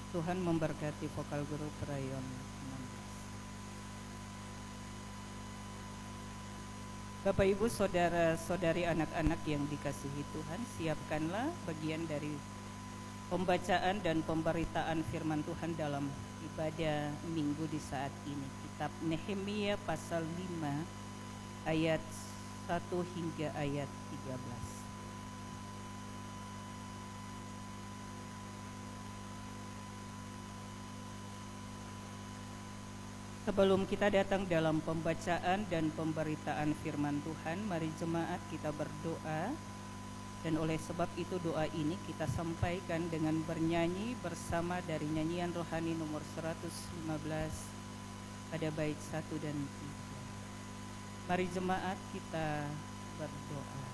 Tuhan memberkati vokal guru Prayon 16. Bapak Ibu saudara-saudari anak-anak yang dikasihi Tuhan, siapkanlah bagian dari pembacaan dan pemberitaan firman Tuhan dalam ibadah minggu di saat ini. Kitab Nehemia pasal 5 ayat 1 hingga ayat 13. Sebelum kita datang dalam pembacaan dan pemberitaan firman Tuhan, mari jemaat kita berdoa. Dan oleh sebab itu doa ini kita sampaikan dengan bernyanyi bersama dari nyanyian rohani nomor 115 pada bait 1 dan 3. Mari jemaat kita berdoa.